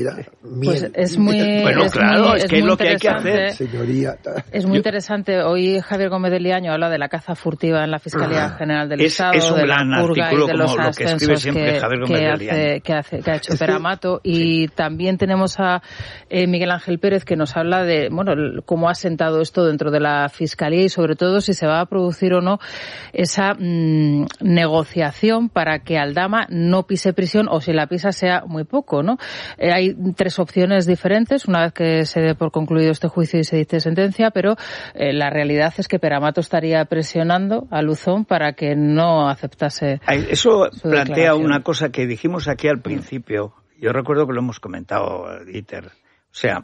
Pues es muy... Bueno, claro, es que es lo que hay que hacer. Señoría. Es muy interesante. Hoy Javier Gómez de Liaño habla de la caza furtiva en la Fiscalía General del Estado, es un de la gran purga artículo, y de los como lo que escribe ascensos siempre Javier Gómez de Liaño. que ha hecho Peramato. Y también tenemos a Miguel Ángel Pérez, que nos habla de cómo ha sentado esto dentro de la Fiscalía y sobre todo si se va a producir o no esa negociación para que Aldama no pise prisión o si la pisa sea muy poco, ¿no? Hay tres opciones diferentes una vez que se dé por concluido este juicio y se dicte sentencia, pero la realidad es que Peramato estaría presionando a Luzón para que no aceptase. Eso plantea una cosa que dijimos aquí al principio. Yo recuerdo que lo hemos comentado, Dieter. O sea,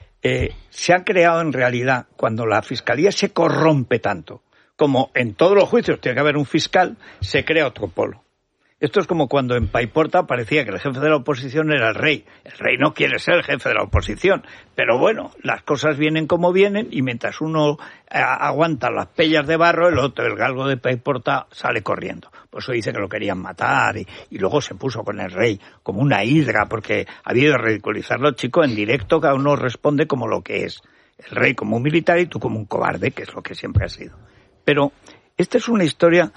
se ha creado en realidad, cuando la Fiscalía se corrompe tanto, como en todos los juicios tiene que haber un fiscal, se crea otro polo. Esto es como cuando en Paiporta parecía que el jefe de la oposición era el rey. El rey no quiere ser el jefe de la oposición. Pero bueno, las cosas vienen como vienen y mientras uno aguanta las pellas de barro, el otro, el galgo de Paiporta, sale corriendo. Por eso dice que lo querían matar y luego se puso con el rey como una hidra porque había de ridiculizarlo, chico, en directo cada uno responde como lo que es. El rey como un militar y tú como un cobarde, que es lo que siempre ha sido. Pero esta es una historia...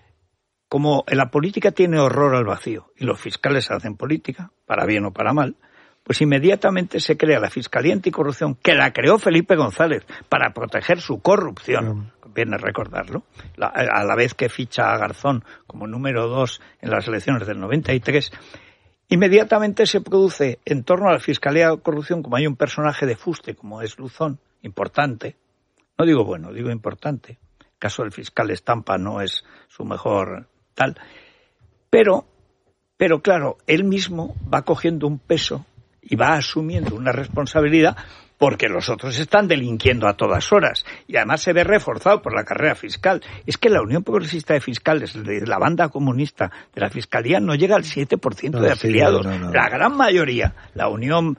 Como la política tiene horror al vacío y los fiscales hacen política, para bien o para mal, pues inmediatamente se crea la Fiscalía Anticorrupción, que la creó Felipe González para proteger su corrupción, viene a recordarlo, a la vez que ficha a Garzón como número 2 en las elecciones del 93, inmediatamente se produce en torno a la Fiscalía de Corrupción, como hay un personaje de fuste, como es Luzón, importante, no digo bueno, digo importante, el caso del fiscal Estampa no es su mejor... tal, pero claro, él mismo va cogiendo un peso y va asumiendo una responsabilidad porque los otros están delinquiendo a todas horas y además se ve reforzado por la carrera fiscal. Es que la Unión Progresista de Fiscales, de la banda comunista de la Fiscalía, no llega al 7% de afiliados. No. La gran mayoría, la Unión,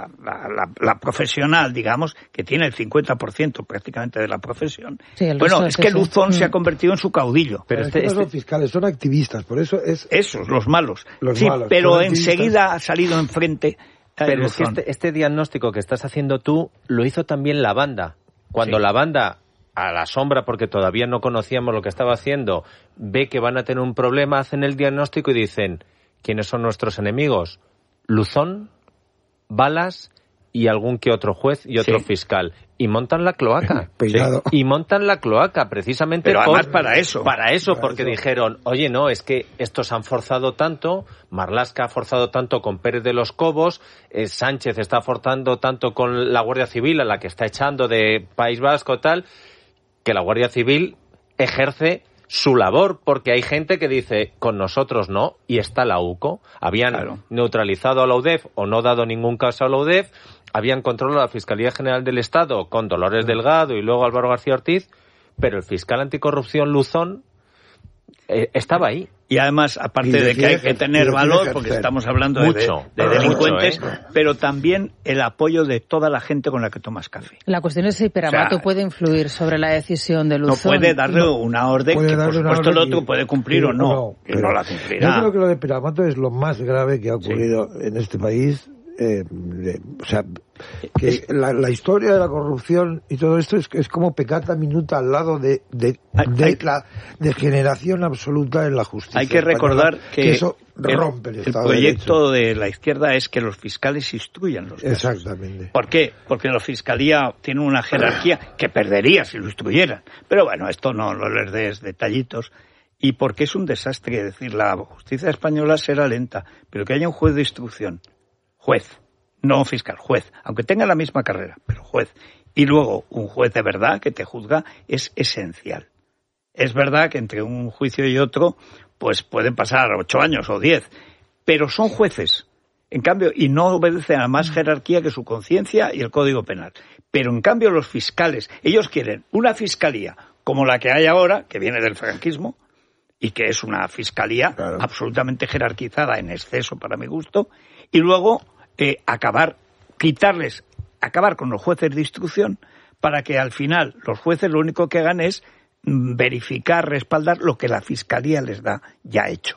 la profesional, digamos, que tiene el 50% prácticamente de la profesión. Sí, es que Luzón se ha convertido en su caudillo. Pero no son fiscales, son activistas, por eso es... Esos, los malos. Malos, pero enseguida ha salido enfrente... Pero es que este diagnóstico que estás haciendo tú lo hizo también la banda. Cuando la banda, a la sombra, porque todavía no conocíamos lo que estaba haciendo, ve que van a tener un problema, hacen el diagnóstico y dicen, ¿quiénes son nuestros enemigos? Luzón, Balas y algún que otro juez y otro fiscal. Y montan la cloaca. Y montan la cloaca, precisamente para eso, porque dijeron, oye, no, es que estos han forzado tanto, Marlaska ha forzado tanto con Pérez de los Cobos, Sánchez está forzando tanto con la Guardia Civil, a la que está echando de País Vasco, tal, que la Guardia Civil ejerce su labor, porque hay gente que dice, con nosotros no, y está la UCO. Habían neutralizado a la UDEF o no dado ningún caso a la UDEF, habían controlado la Fiscalía General del Estado con Dolores Delgado y luego Álvaro García Ortiz, pero el fiscal anticorrupción Luzón estaba ahí. Y además, aparte de que hay que tener valor, porque estamos hablando de delincuentes, pero también el apoyo de toda la gente con la que tomas café. La cuestión es si Peramato puede influir sobre la decisión de Luzón. No puede darle una orden que, por supuesto, el otro puede cumplir o no, y no la cumplirá. Yo creo que lo de Peramato es lo más grave que ha ocurrido en este país. O sea, que la historia de la corrupción y todo esto es como pecata minuta al lado de la degeneración absoluta en la justicia. Hay que recordar que eso rompe el Estado proyecto de la izquierda es que los fiscales instruyan los casos. Exactamente. ¿Por qué? Porque la fiscalía tiene una jerarquía que perdería si lo instruyeran. Pero bueno, esto no les des detallitos. Y porque es un desastre, decir, la justicia española será lenta, pero que haya un juez de instrucción. Juez, no fiscal, juez, aunque tenga la misma carrera, pero juez. Y luego un juez de verdad que te juzga es esencial. Es verdad que entre un juicio y otro pues pueden pasar 8 años o 10, pero son jueces, en cambio, y no obedecen a más jerarquía que su conciencia y el Código Penal. Pero en cambio los fiscales, ellos quieren una fiscalía como la que hay ahora, que viene del franquismo, y que es una fiscalía absolutamente jerarquizada en exceso para mi gusto, y luego acabar con los jueces de instrucción para que al final los jueces lo único que hagan es verificar, respaldar lo que la Fiscalía les da ya hecho.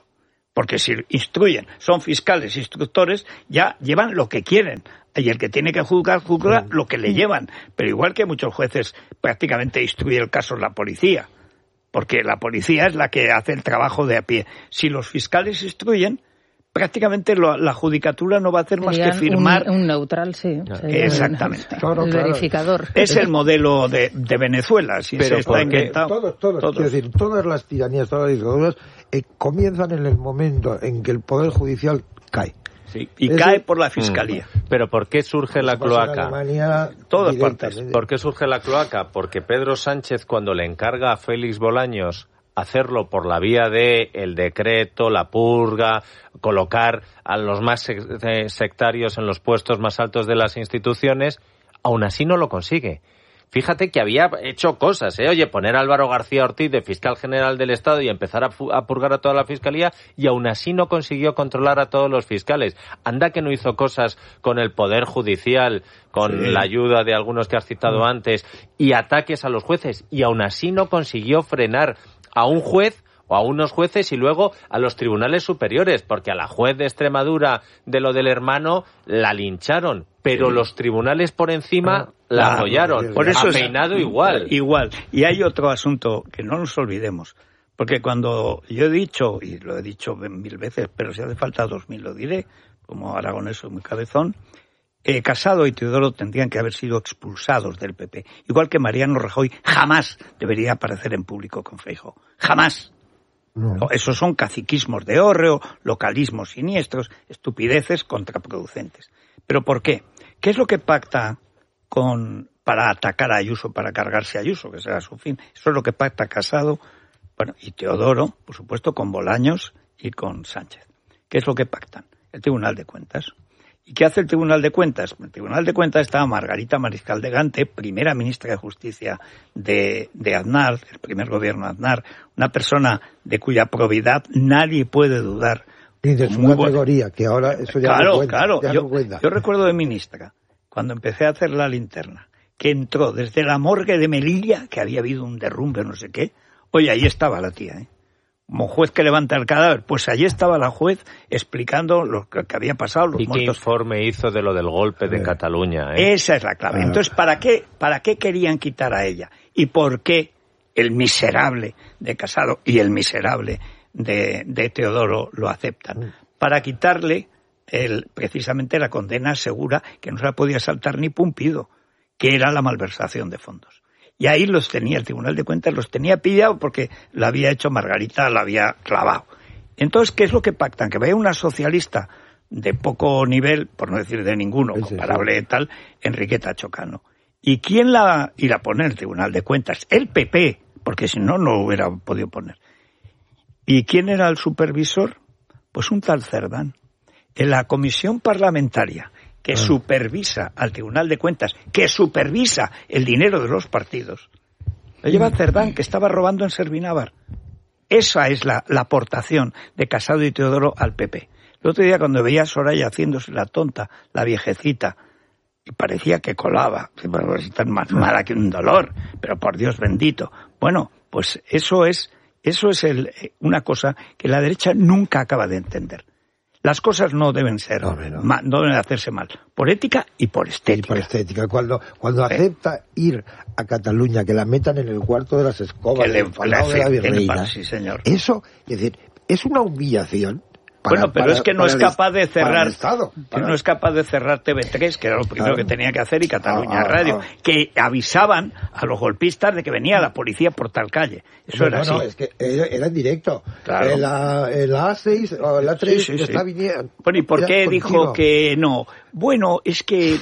Porque si instruyen, son fiscales, instructores, ya llevan lo que quieren. Y el que tiene que juzgar, juzga lo que le llevan. Pero igual que muchos jueces prácticamente instruye el caso la policía. Porque la policía es la que hace el trabajo de a pie. Si los fiscales instruyen, prácticamente la judicatura no va a hacer más que firmar. Un neutral, sí. Exactamente. El verificador. Es el modelo de Venezuela. Si pero se está inventado. Todos. Quiero decir, todas las tiranías, todas las dictaduras comienzan en el momento en que el Poder Judicial cae. Sí, y cae por la Fiscalía. Pero ¿por qué surge la cloaca? Todas partes. ¿Por qué surge la cloaca? Porque Pedro Sánchez, cuando le encarga a Félix Bolaños hacerlo por la vía de el decreto, la purga, colocar a los más sectarios en los puestos más altos de las instituciones, aún así no lo consigue. Fíjate que había hecho cosas, oye, poner a Álvaro García Ortiz de fiscal general del Estado y empezar a purgar a toda la Fiscalía, y aún así no consiguió controlar a todos los fiscales. Anda que no hizo cosas con el Poder Judicial, con la ayuda de algunos que has citado antes, y ataques a los jueces, y aún así no consiguió frenar a un juez o a unos jueces y luego a los tribunales superiores, porque a la juez de Extremadura de lo del hermano la lincharon, pero los tribunales por encima la apoyaron. Por eso ha peinado igual. Igual. Y hay otro asunto que no nos olvidemos, porque cuando yo he dicho, y lo he dicho 1000 veces, pero si hace falta 2000 lo diré, como aragonés soy muy cabezón, Casado y Teodoro tendrían que haber sido expulsados del PP. Igual que Mariano Rajoy jamás debería aparecer en público con Feijóo. Jamás. No. Esos son caciquismos de hórreo, localismos siniestros, estupideces contraproducentes. ¿Pero por qué? ¿Qué es lo que pacta para atacar a Ayuso, para cargarse a Ayuso, que será su fin? Eso es lo que pacta Casado, y Teodoro, por supuesto, con Bolaños y con Sánchez. ¿Qué es lo que pactan? El Tribunal de Cuentas. ¿Y qué hace el Tribunal de Cuentas? En el Tribunal de Cuentas estaba Margarita Mariscal de Gante, primera ministra de Justicia de Aznar, del primer gobierno de Aznar, una persona de cuya probidad nadie puede dudar. Y de su categoría, que ahora eso ya no cuenta. Claro. Yo recuerdo de ministra, cuando empecé a hacer la linterna, que entró desde la morgue de Melilla, que había habido un derrumbe, no sé qué. Oye, ahí estaba la tía, como juez que levanta el cadáver, pues allí estaba la juez explicando lo que había pasado, los muertos. ¿Y qué informe hizo de lo del golpe de Cataluña? Esa es la clave. Entonces, ¿para qué querían quitar a ella? ¿Y por qué el miserable de Casado y el miserable de Teodoro lo aceptan? Para quitarle precisamente la condena segura, que no se la podía saltar ni Pumpido, que era la malversación de fondos. Y ahí los tenía, el Tribunal de Cuentas los tenía pillado porque la había hecho Margarita, la había clavado. Entonces, ¿qué es lo que pactan? Que vaya una socialista de poco nivel, por no decir de ninguno, comparable tal, Enriqueta Chocano. ¿Y quién la pone en el Tribunal de Cuentas? El PP, porque si no, no lo hubiera podido poner. ¿Y quién era el supervisor? Pues un tal Cerdán. En la comisión parlamentaria que supervisa al Tribunal de Cuentas, que supervisa el dinero de los partidos, lo lleva Cerdán, que estaba robando en Servinávar. Esa es la aportación de Casado y Teodoro al PP. El otro día, cuando veía a Soraya haciéndose la tonta, la viejecita, y parecía que colaba, tan más mala que un dolor, pero por Dios bendito. Bueno, pues eso es una cosa que la derecha nunca acaba de entender. Las cosas no deben ser, no deben hacerse mal, por ética y por estética. Cuando acepta ir a Cataluña, que la metan en el cuarto de las escobas, en el Palau de la Virreina, sí, señor. Eso, es decir, es una humillación. Es que no es capaz de cerrar no es capaz de cerrar TV3, que era lo primero que tenía que hacer, y Cataluña Radio, que avisaban a los golpistas de que venía la policía por tal calle. Eso era así. No, es que era en directo. Claro. El A6 o el A3 está viniendo. Bueno, ¿y por qué dijo que no? Bueno, es que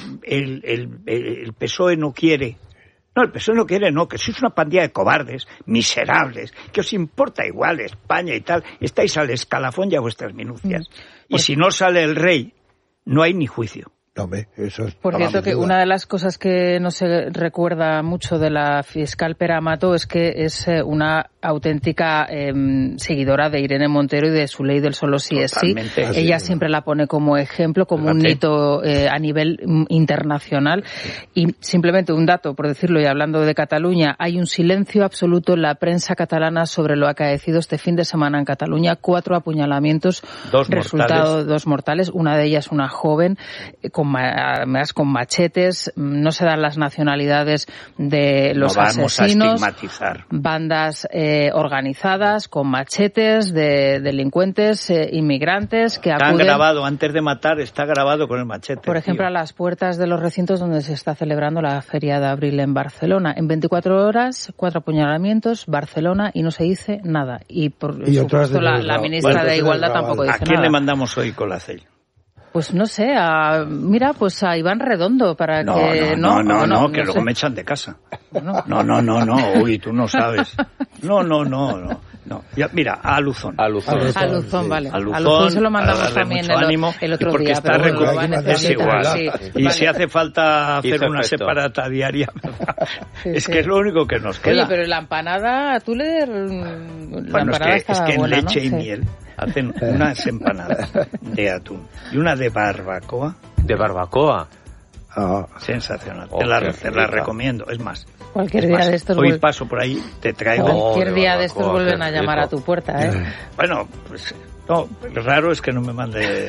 el PSOE no quiere. No, el PSOE no quiere, que sois una pandilla de cobardes, miserables, que os importa igual España y tal, estáis al escalafón y a vuestras minucias. Y si no sale el rey, no hay ni juicio. Eso es. Por cierto, que una de las cosas que no se recuerda mucho de la fiscal Pera Mato es que es una auténtica seguidora de Irene Montero y de su ley del solo sí es sí. Ella siempre la pone como ejemplo, como un hito a nivel internacional. Y simplemente un dato, por decirlo, y hablando de Cataluña, hay un silencio absoluto en la prensa catalana sobre lo acaecido este fin de semana en Cataluña. 4 apuñalamientos, dos mortales. Una de ellas una joven, además con machetes. No se dan las nacionalidades de los asesinos. No vamos a estigmatizar. Bandas organizadas con machetes de delincuentes inmigrantes que acuden. Está grabado, antes de matar, está grabado con el machete. Por ejemplo, a las puertas de los recintos donde se está celebrando la Feria de Abril en Barcelona. En 24 horas, 4 apuñalamientos, Barcelona, y no se dice nada. Y por supuesto la ministra de Igualdad tampoco dice nada. ¿A quién le mandamos hoy Colacel? Pues no sé, a Iván Redondo para que... que luego me echan de casa. No, uy, tú no sabes. No. Ya, mira, a Luzón. A Luzón, vale. A Luzón se lo mandamos también el otro día. Está es igual. Sí. Y si hace falta hacer una separata diaria, es que es lo único que nos queda. Oye, pero la empanada, tú le... Bueno, es que en leche y miel hacen unas empanadas de atún y una de barbacoa. ¿De barbacoa? Sensacional. Te la recomiendo. Es más, cualquier día de estos hoy paso por ahí, te traigo. Cualquier día de estos vuelven a llamar a tu puerta, ¿eh? Bueno, pues no, lo raro es que no me mande.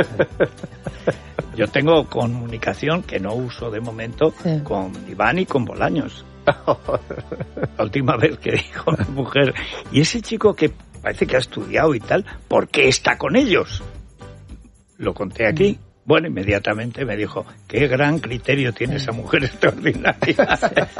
Yo tengo comunicación que no uso de momento con Iván y con Bolaños. La última vez que dijo mi mujer, y ese chico que parece que ha estudiado y tal, ¿por qué está con ellos? Lo conté aquí. Bueno, inmediatamente me dijo, qué gran criterio tiene esa mujer extraordinaria.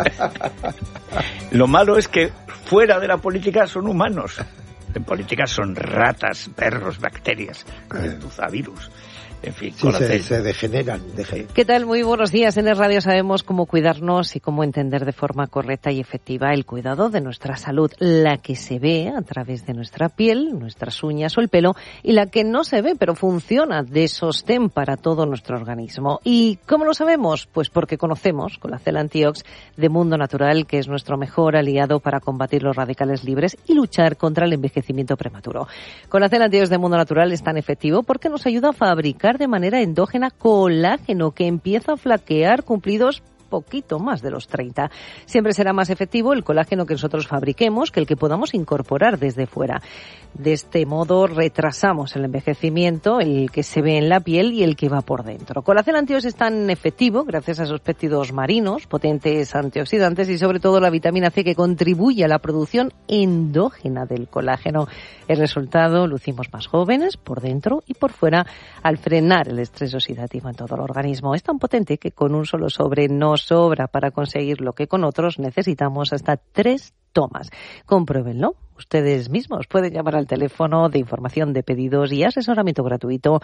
Lo malo es que fuera de la política son humanos. En política son ratas, perros, bacterias, virus. En fin, se degeneran. ¿Qué tal? Muy buenos días. En el radio sabemos cómo cuidarnos y cómo entender de forma correcta y efectiva el cuidado de nuestra salud, la que se ve a través de nuestra piel, nuestras uñas o el pelo, y la que no se ve pero funciona de sostén para todo nuestro organismo. ¿Y cómo lo sabemos? Pues porque conocemos Colacel Antiox de Mundo Natural, que es nuestro mejor aliado para combatir los radicales libres y luchar contra el envejecimiento prematuro. Colacel Antiox de Mundo Natural es tan efectivo porque nos ayuda a fabricar de manera endógena colágeno que empieza a flaquear cumplidos poquito más de los 30. Siempre será más efectivo el colágeno que nosotros fabriquemos que el que podamos incorporar desde fuera. De este modo retrasamos el envejecimiento, el que se ve en la piel y el que va por dentro. Colacel Antiox es tan efectivo gracias a esos péptidos marinos, potentes antioxidantes y sobre todo la vitamina C que contribuye a la producción endógena del colágeno. El resultado, lucimos más jóvenes por dentro y por fuera al frenar el estrés oxidativo en todo el organismo. Es tan potente que con un solo sobre no sobra para conseguir lo que con otros necesitamos hasta 3 tomas. Compruébenlo ustedes mismos. Pueden llamar al teléfono de información de pedidos y asesoramiento gratuito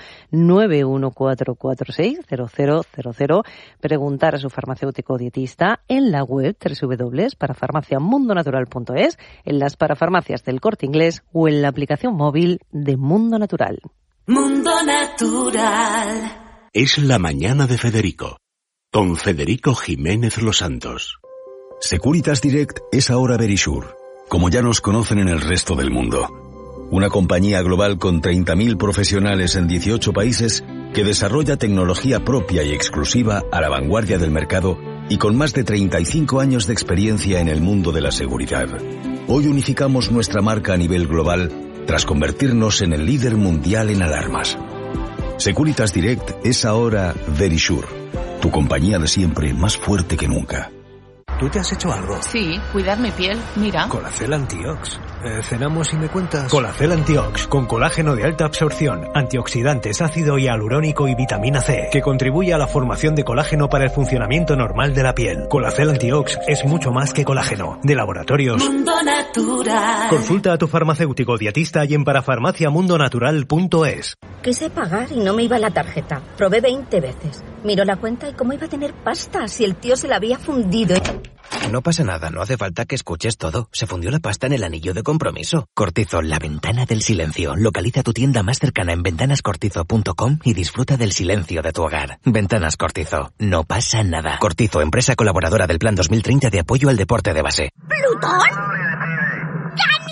914460000, preguntar a su farmacéutico dietista en la web www.parafarmaciamundonatural.es, en las parafarmacias del Corte Inglés o en la aplicación móvil de Mundo Natural. Mundo Natural. Es la mañana de Federico, con Federico Jiménez Los Santos. Securitas Direct es ahora Verisure, como ya nos conocen en el resto del mundo. Una compañía global con 30.000 profesionales en 18 países que desarrolla tecnología propia y exclusiva a la vanguardia del mercado y con más de 35 años de experiencia en el mundo de la seguridad. Hoy unificamos nuestra marca a nivel global tras convertirnos en el líder mundial en alarmas. Securitas Direct es ahora Verisure, tu compañía de siempre más fuerte que nunca. ¿Tú te has hecho algo? Sí, cuidar mi piel, mira. Colacel Antiox. ¿Cenamos y me cuentas? Colacel Antiox, con colágeno de alta absorción, antioxidantes, ácido hialurónico y vitamina C, que contribuye a la formación de colágeno para el funcionamiento normal de la piel. Colacel Antiox es mucho más que colágeno. De Laboratorios Mundo Natural. Consulta a tu farmacéutico dietista y en parafarmaciamundonatural.es. Quise pagar y no me iba la tarjeta. Probé 20 veces. Miró la cuenta y cómo iba a tener pasta si el tío se la había fundido. No pasa nada, no hace falta que escuches todo. Se fundió la pasta en el anillo de compromiso. Cortizo, la ventana del silencio. Localiza tu tienda más cercana en ventanascortizo.com y disfruta del silencio de tu hogar. Ventanas Cortizo, no pasa nada. Cortizo, empresa colaboradora del Plan 2030 de apoyo al deporte de base. ¿Plutón? ¡Ya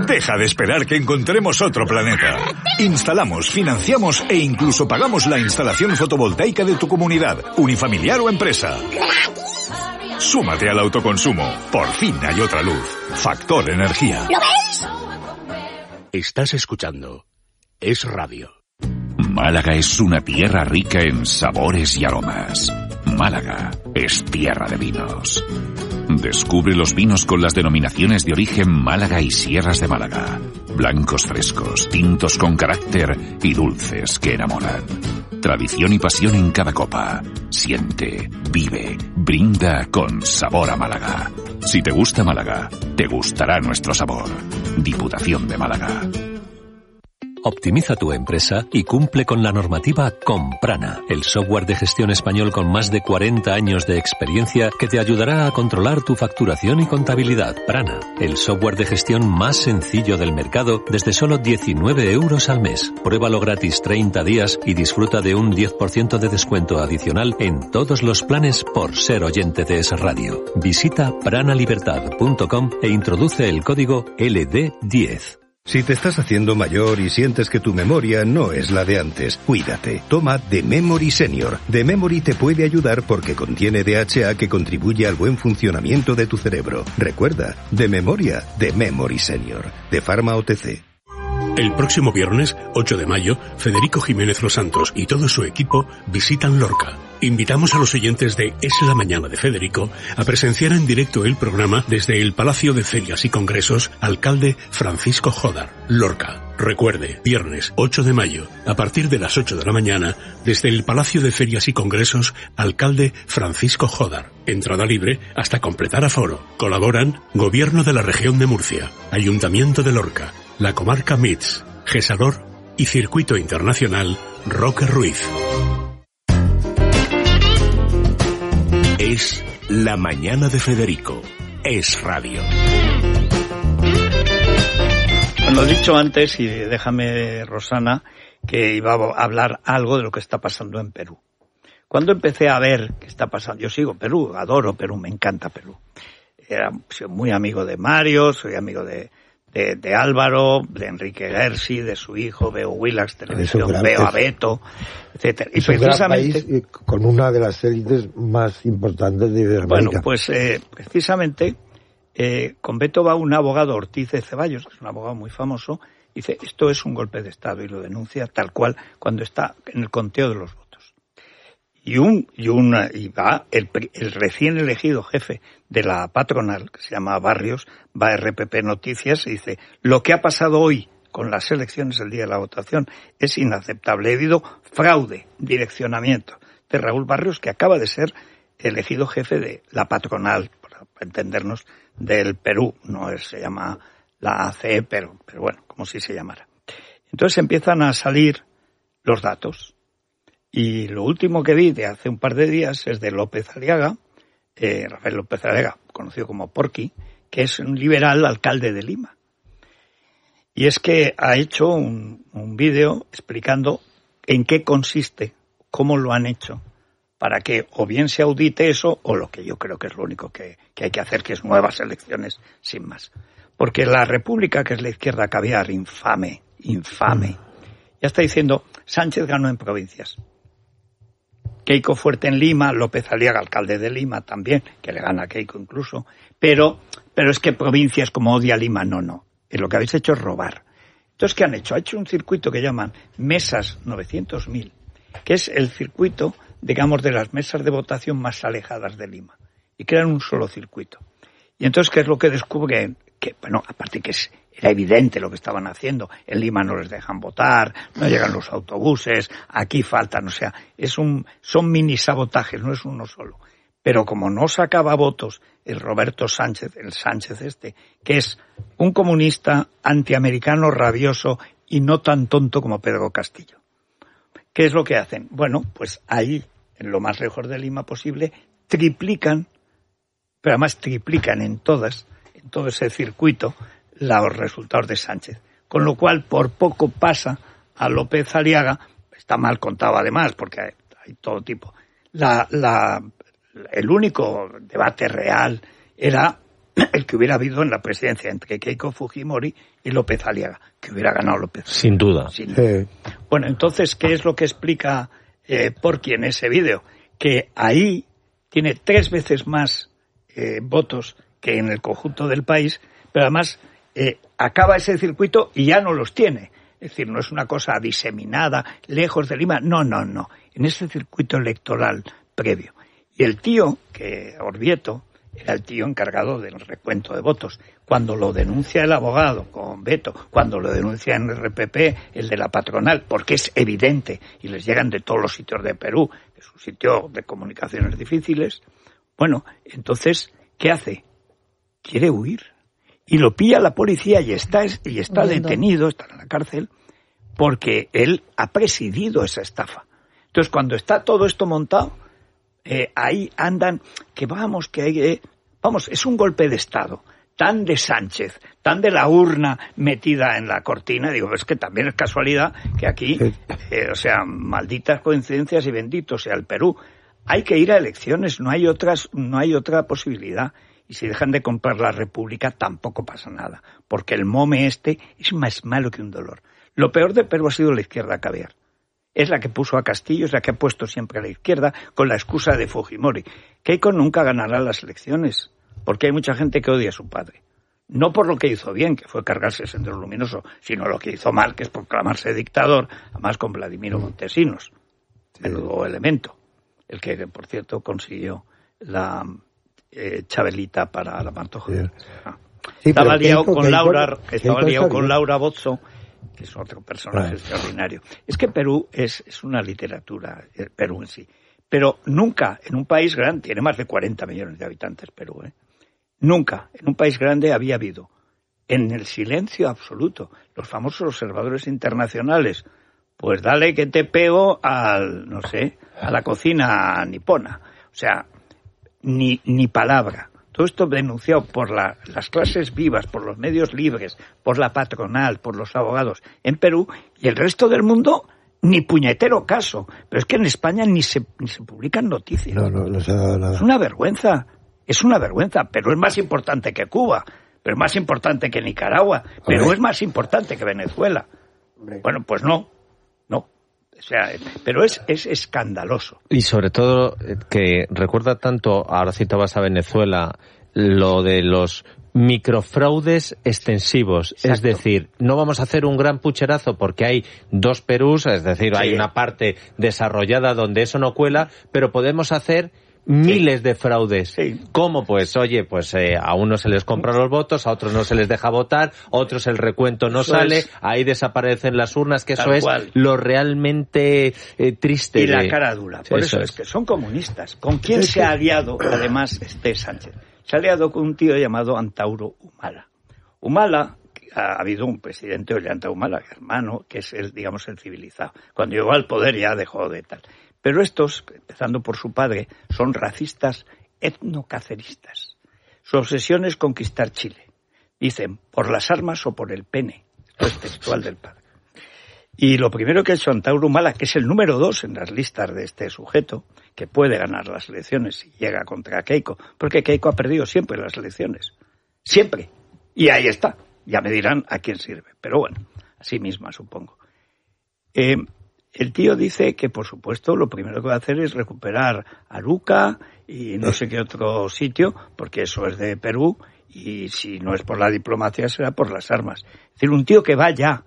Deja de esperar que encontremos otro planeta. Instalamos, financiamos e incluso pagamos la instalación fotovoltaica de tu comunidad, unifamiliar o empresa. Súmate al autoconsumo. Por fin hay otra luz. Factor Energía. ¿Lo ves? Estás escuchando Es Radio. Málaga es una tierra rica en sabores y aromas. Málaga es tierra de vinos. Descubre los vinos con las denominaciones de origen Málaga y Sierras de Málaga. Blancos frescos, tintos con carácter y dulces que enamoran. Tradición y pasión en cada copa. Siente, vive, brinda con sabor a Málaga. Si te gusta Málaga, te gustará nuestro sabor. Diputación de Málaga. Optimiza tu empresa y cumple con la normativa con Prana, el software de gestión español con más de 40 años de experiencia que te ayudará a controlar tu facturación y contabilidad. Prana, el software de gestión más sencillo del mercado desde solo 19 euros al mes. Pruébalo gratis 30 días y disfruta de un 10% de descuento adicional en todos los planes por ser oyente de Es Radio. Visita pranalibertad.com e introduce el código LD10. Si te estás haciendo mayor y sientes que tu memoria no es la de antes, cuídate. Toma The Memory Senior. The Memory te puede ayudar porque contiene DHA que contribuye al buen funcionamiento de tu cerebro. Recuerda, de memoria, The Memory Senior. De Pharma OTC. El próximo viernes, 8 de mayo, Federico Jiménez Los Santos y todo su equipo visitan Lorca. Invitamos a los oyentes de Es la Mañana de Federico a presenciar en directo el programa desde el Palacio de Ferias y Congresos Alcalde Francisco Jodar, Lorca. Recuerde, viernes 8 de mayo, a partir de las 8 de la mañana, desde el Palacio de Ferias y Congresos Alcalde Francisco Jodar. Entrada libre hasta completar aforo. Colaboran Gobierno de la Región de Murcia, Ayuntamiento de Lorca, la Comarca MITS, Gesalor y Circuito Internacional Roque Ruiz. Es la mañana de Federico. Es Radio. Lo he dicho antes, y déjame, Rosana, que iba a hablar algo de lo que está pasando en Perú. Cuando empecé a ver qué está pasando, yo sigo Perú, adoro Perú, me encanta Perú. Soy muy amigo de Mario, soy amigo de Álvaro, de Enrique Gersi, de su hijo, veo Willax Televisión, veo a Beto, etcétera. Y precisamente un gran país con una de las élites más importantes de Iberoamérica. Bueno, pues precisamente con Beto va un abogado, Ortiz de Ceballos, que es un abogado muy famoso, dice, esto es un golpe de Estado, y lo denuncia tal cual cuando está en el conteo de los votos. Y va el recién elegido jefe de la patronal, que se llama Barrios, va a RPP Noticias y dice, lo que ha pasado hoy con las elecciones el día de la votación es inaceptable. Ha habido fraude, direccionamiento de Raúl Barrios, que acaba de ser elegido jefe de la patronal, para entendernos, del Perú. No se llama la ACE, pero bueno, como si se llamara. Entonces empiezan a salir los datos. Y lo último que vi de hace un par de días es de López Aliaga, Rafael López Aliaga, conocido como Porky, que es un liberal alcalde de Lima. Y es que ha hecho un vídeo explicando en qué consiste, cómo lo han hecho, para que o bien se audite eso, o lo que yo creo que es lo único que hay que hacer, que es nuevas elecciones, sin más. Porque la República, que es la izquierda caviar, infame, ya está diciendo, Sánchez ganó en provincias. Keiko fuerte en Lima, López Aliaga, alcalde de Lima también, que le gana a Keiko incluso, pero es que provincias como odia Lima, no. Y lo que habéis hecho es robar. Entonces, ¿qué han hecho? Ha hecho un circuito que llaman Mesas 900.000, que es el circuito, digamos, de las mesas de votación más alejadas de Lima. Y crean un solo circuito. Y entonces, ¿qué es lo que descubren? Que, bueno, aparte que era evidente lo que estaban haciendo. En Lima no les dejan votar, no llegan los autobuses, aquí faltan, o sea, son mini sabotajes, no es uno solo. Pero como no sacaba votos el Roberto Sánchez, el Sánchez que es un comunista antiamericano rabioso y no tan tonto como Pedro Castillo. ¿Qué es lo que hacen? Bueno, pues ahí, en lo más lejos de Lima posible, triplican, pero además triplican en todo ese circuito, los resultados de Sánchez. Con lo cual, por poco pasa a López Aliaga, está mal contado además, porque hay todo tipo. El único debate real era el que hubiera habido en la presidencia entre Keiko Fujimori y López Aliaga, que hubiera ganado López Aliaga. Sin duda. Bueno, entonces, ¿qué es lo que explica Porky en ese vídeo? Que ahí tiene 3 veces más votos que en el conjunto del país, pero además acaba ese circuito y ya no los tiene. Es decir, no es una cosa diseminada, lejos de Lima. No. En ese circuito electoral previo. Y el tío, Orvieto, era el tío encargado del recuento de votos. Cuando lo denuncia el abogado con veto, cuando lo denuncia en el RPP, el de la patronal, porque es evidente y les llegan de todos los sitios de Perú, que es un sitio de comunicaciones difíciles, bueno, entonces, ¿qué hace? Quiere huir. Y lo pilla la policía y está detenido, está en la cárcel, porque él ha presidido esa estafa. Entonces, cuando está todo esto montado, ahí andan, es un golpe de Estado, tan de Sánchez, tan de la urna metida en la cortina. Digo, es que también es casualidad que aquí, malditas coincidencias y bendito sea el Perú. Hay que ir a elecciones, no hay otra posibilidad. Y si dejan de comprar la República, tampoco pasa nada, porque el mome es más malo que un dolor. Lo peor de Perú ha sido la izquierda caviar. Es la que puso a Castillo, es la que ha puesto siempre a la izquierda con la excusa de Fujimori. Keiko nunca ganará las elecciones, porque hay mucha gente que odia a su padre. No por lo que hizo bien, que fue cargarse el Sendero Luminoso, sino lo que hizo mal, que es proclamarse dictador, además con Vladimiro Montesinos, menudo elemento, el que, por cierto, consiguió la Chabelita para la Pantoja. Estaba liado con Laura Bozzo, que es otro personaje extraordinario. Es que Perú es una literatura, Perú en sí. Pero nunca en un país grande, tiene más de 40 millones de habitantes Perú, nunca en un país grande había habido, en el silencio absoluto, los famosos observadores internacionales, pues dale que te pego a la cocina nipona. O sea, ni palabra. Todo esto denunciado por las clases vivas, por los medios libres, por la patronal, por los abogados en Perú, y el resto del mundo ni puñetero caso. Pero es que en España ni se publican noticias. No se ha dado nada. Es una vergüenza. Perú es más importante que Cuba, pero es más importante que Nicaragua, Perú es más importante que Venezuela. Bueno, pues no. O sea, pero es escandaloso. Y sobre todo que recuerda tanto, ahora citabas a Venezuela, lo de los microfraudes extensivos. Exacto. Es decir, no vamos a hacer un gran pucherazo porque hay 2 Perús, es decir, hay una parte desarrollada donde eso no cuela, pero podemos hacer miles de fraudes. ¿Cómo? Pues a unos se les compran los votos, a otros no se les deja votar, a otros el recuento no sale, ahí desaparecen las urnas, que eso es lo realmente triste. Y la cara dura. Por eso es que son comunistas. ¿Con quién se ha aliado, además, Sánchez? Se ha aliado con un tío llamado Antauro Humala. Humala, ha habido un presidente, Ollanta Humala, hermano, que es el civilizado. Cuando llegó al poder ya dejó de tal. Pero estos, empezando por su padre, son racistas etnocaceristas. Su obsesión es conquistar Chile. Dicen, por las armas o por el pene. Esto es textual del padre. Y lo primero que ha hecho Antauro Humala, que es el número 2 en las listas de este sujeto, que puede ganar las elecciones si llega contra Keiko, porque Keiko ha perdido siempre las elecciones. Siempre. Y ahí está. Ya me dirán a quién sirve. Pero bueno, así misma supongo. El tío dice que, por supuesto, lo primero que va a hacer es recuperar Aruca y no sé qué otro sitio, porque eso es de Perú, y si no es por la diplomacia será por las armas. Es decir, un tío que va ya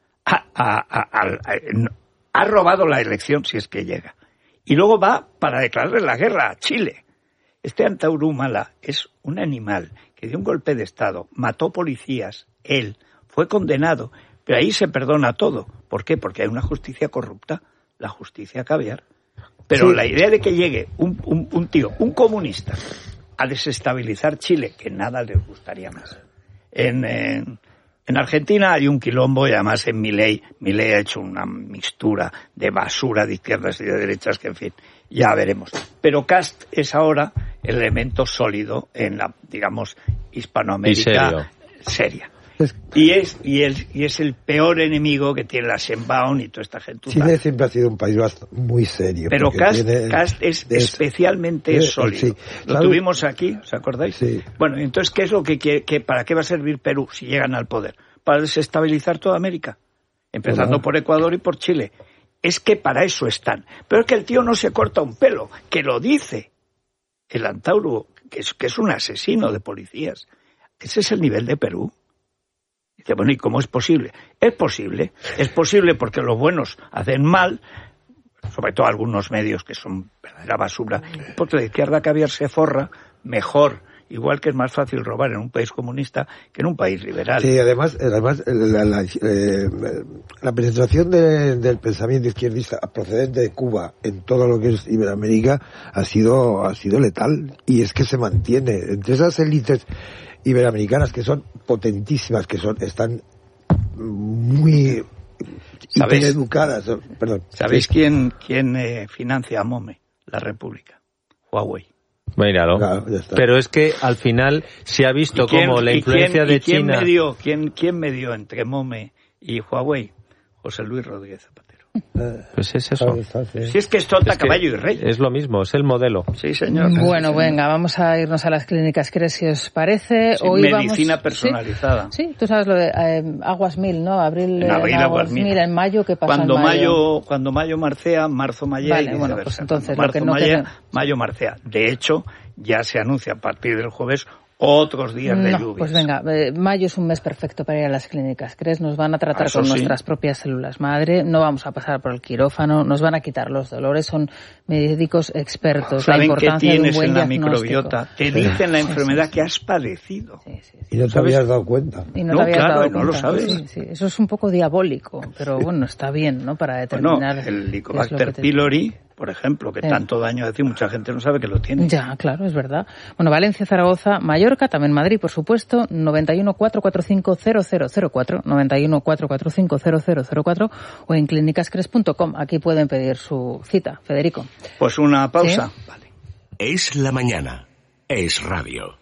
ha robado la elección si es que llega. Y luego va para declararle la guerra a Chile. Este Antauro Humala es un animal que dio un golpe de Estado, mató policías, él fue condenado. Pero ahí se perdona todo. ¿Por qué? Porque hay una justicia corrupta, la justicia caviar. Pero la idea de que llegue un tío, un comunista, a desestabilizar Chile, que nada les gustaría más. En Argentina hay un quilombo, y además en Milei ha hecho una mixtura de basura de izquierdas y de derechas, que en fin, ya veremos. Pero Kast es ahora el elemento sólido en la, Hispanoamérica seria. Y es el peor enemigo que tiene la Shenbaum y toda esta gente. Chile siempre ha sido un país muy serio. Pero Kast es especialmente sólido. Sí. Lo tuvimos aquí, ¿os acordáis? Sí. Bueno, entonces, ¿qué es lo que para qué va a servir Perú si llegan al poder? Para desestabilizar toda América, empezando por Ecuador y por Chile. Es que para eso están. Pero es que el tío no se corta un pelo, que lo dice el Antauro, que es un asesino de policías. Ese es el nivel de Perú. Dice, bueno, ¿y cómo es posible? Es posible porque los buenos hacen mal, sobre todo algunos medios que son verdadera basura, porque la izquierda caviar se forra mejor, igual que es más fácil robar en un país comunista que en un país liberal. Sí, además la penetración del pensamiento izquierdista procedente de Cuba en todo lo que es Iberoamérica ha sido letal, y es que se mantiene entre esas élites iberoamericanas que son potentísimas, están muy educadas. Perdón. ¿Sabéis quién financia a MOME? La República. Huawei. Míralo. Claro, pero es que al final se ha visto como la influencia de China. ¿Quién medió entre MOME y Huawei? José Luis Rodríguez Zapatero. Pues es eso. Si es que es tonta, caballo y rey. Es lo mismo, es el modelo. Sí, señor. Bueno, venga, vamos a irnos a las clínicas CRES, si os parece. Sí, hoy medicina personalizada. ¿Sí? Tú sabes lo de Aguas 1000, ¿no? Abril Aguas 1000. En mayo, ¿qué pasa cuando en mayo? Cuando mayo marcea, marzo mayea, vale, y bueno, pues entonces marzo mayo marcea. De hecho, ya se anuncia a partir del jueves otros días de lluvias. Pues venga, mayo es un mes perfecto para ir a las clínicas CRES. Nos van a tratar con nuestras propias células madre, no vamos a pasar por el quirófano, nos van a quitar los dolores, son médicos expertos. Saben la importancia qué tienes de un buen en la diagnóstico. microbiota, te dicen la enfermedad que has padecido. Y no te habías dado cuenta. Y no te habías dado cuenta. No lo sabes. Sí, eso es un poco diabólico, pero bueno, está bien, ¿no? Para determinar. El Helicobacter pylori, por ejemplo, que tanto daño hace, mucha gente no sabe que lo tiene. Ya, claro, es verdad. Bueno, Valencia, Zaragoza, Mallorca, también Madrid, por supuesto, 91 445 0004, 91 445 0004 o en clínicascres.com. Aquí pueden pedir su cita. Federico. Pues una pausa. ¿Sí? Vale. Es la mañana. Es radio.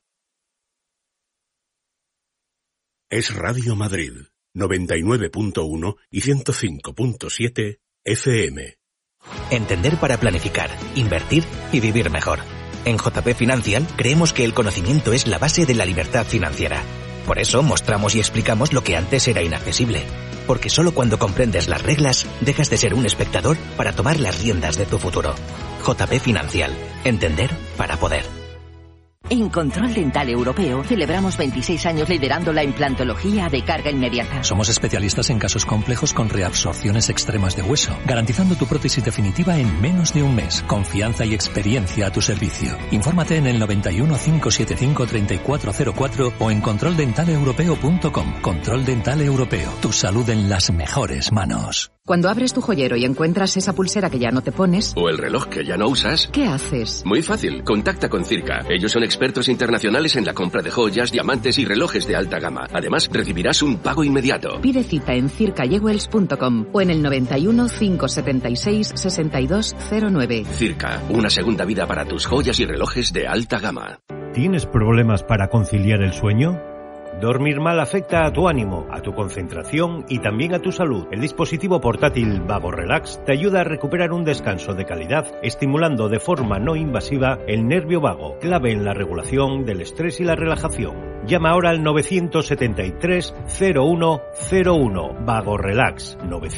Es Radio Madrid, 99.1 y 105.7 FM. Entender para planificar, invertir y vivir mejor. En JP Financial creemos que el conocimiento es la base de la libertad financiera. Por eso mostramos y explicamos lo que antes era inaccesible. Porque solo cuando comprendes las reglas, dejas de ser un espectador para tomar las riendas de tu futuro. JP Financial. Entender para poder. En Control Dental Europeo celebramos 26 años liderando la implantología de carga inmediata. Somos especialistas en casos complejos con reabsorciones extremas de hueso, garantizando tu prótesis definitiva en menos de un mes. Confianza y experiencia a tu servicio. Infórmate en el 91 575 3404 o en controldentaleeuropeo.com. Control Dental Europeo. Tu salud en las mejores manos. Cuando abres tu joyero y encuentras esa pulsera que ya no te pones... O el reloj que ya no usas... ¿Qué haces? Muy fácil, contacta con Circa. Ellos son expertos internacionales en la compra de joyas, diamantes y relojes de alta gama. Además, recibirás un pago inmediato. Pide cita en circajewels.com o en el 91 576 6209. Circa, una segunda vida para tus joyas y relojes de alta gama. ¿Tienes problemas para conciliar el sueño? Dormir mal afecta a tu ánimo, a tu concentración y también a tu salud. El dispositivo portátil Vago Relax te ayuda a recuperar un descanso de calidad, estimulando de forma no invasiva el nervio vago, clave en la regulación del estrés y la relajación. Llama ahora al 973 0101 Vago Relax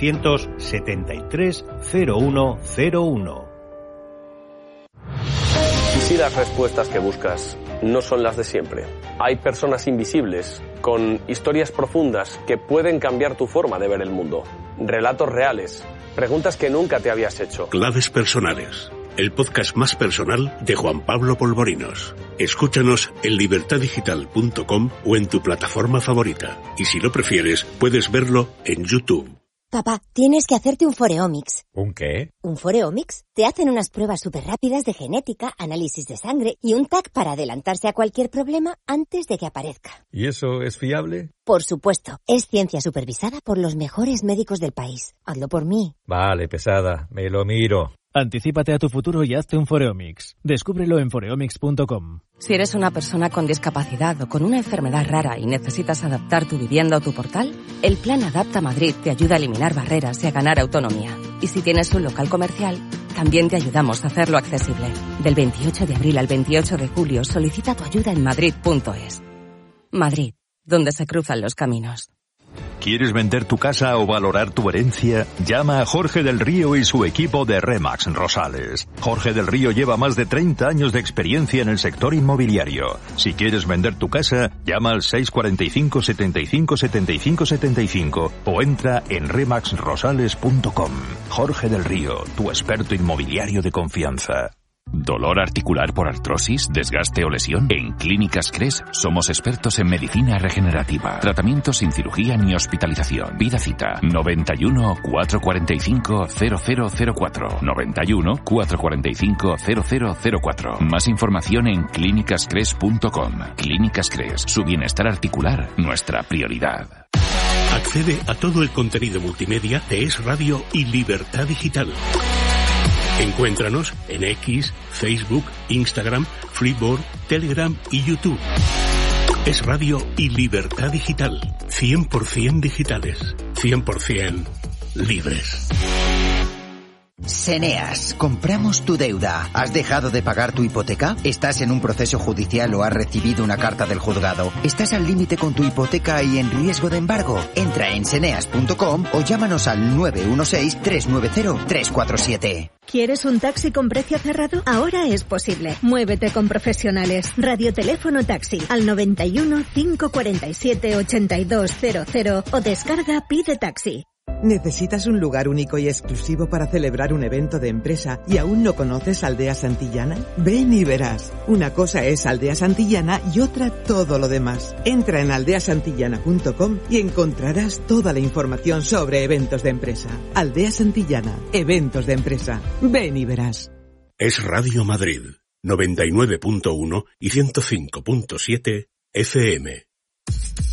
973 0101. ¿Y si las respuestas que buscas no son las de siempre? Hay personas invisibles, con historias profundas que pueden cambiar tu forma de ver el mundo. Relatos reales, preguntas que nunca te habías hecho. Claves personales, el podcast más personal de Juan Pablo Polvorinos. Escúchanos en libertaddigital.com o en tu plataforma favorita. Y si lo prefieres, puedes verlo en YouTube. Papá, tienes que hacerte un Foreomics. ¿Un qué? ¿Un Foreomics? Te hacen unas pruebas súper rápidas de genética, análisis de sangre y un TAC para adelantarse a cualquier problema antes de que aparezca. ¿Y eso es fiable? Por supuesto. Es ciencia supervisada por los mejores médicos del país. Hazlo por mí. Vale, pesada. Me lo miro. Anticípate a tu futuro y hazte un Foreomics. Descúbrelo en foreomics.com. Si eres una persona con discapacidad o con una enfermedad rara y necesitas adaptar tu vivienda o tu portal, el Plan Adapta Madrid te ayuda a eliminar barreras y a ganar autonomía. Y si tienes un local comercial, también te ayudamos a hacerlo accesible. Del 28 de abril al 28 de julio, solicita tu ayuda en madrid.es. Madrid, donde se cruzan los caminos. ¿Quieres vender tu casa o valorar tu herencia? Llama a Jorge del Río y su equipo de RE/MAX Rosales. Jorge del Río lleva más de 30 años de experiencia en el sector inmobiliario. Si quieres vender tu casa, llama al 645 75 75 75 o entra en remaxrosales.com. Jorge del Río, tu experto inmobiliario de confianza. ¿Dolor articular por artrosis, desgaste o lesión? En Clínicas Cres somos expertos en medicina regenerativa. Tratamiento sin cirugía ni hospitalización. Vida cita 91 445 0004. 91 445 0004. Más información en clínicascres.com. Clínicas Cres, su bienestar articular, nuestra prioridad. Accede a todo el contenido multimedia de Es Radio y Libertad Digital. Encuéntranos en X, Facebook, Instagram, Freeboard, Telegram y YouTube. Es Radio y Libertad Digital. 100% digitales. 100% libres. Seneas, compramos tu deuda. ¿Has dejado de pagar tu hipoteca? ¿Estás en un proceso judicial o has recibido una carta del juzgado? ¿Estás al límite con tu hipoteca y en riesgo de embargo? Entra en seneas.com o llámanos al 916-390-347. ¿Quieres un taxi con precio cerrado? Ahora es posible. Muévete con profesionales. Radioteléfono Taxi al 91 547 8200 o descarga Pide Taxi. ¿Necesitas un lugar único y exclusivo para celebrar un evento de empresa y aún no conoces Aldea Santillana? Ven y verás. Una cosa es Aldea Santillana y otra todo lo demás. Entra en aldeasantillana.com y encontrarás toda la información sobre eventos de empresa. Aldea Santillana, eventos de empresa. Ven y verás. Es Radio Madrid, 99.1 y 105.7 FM.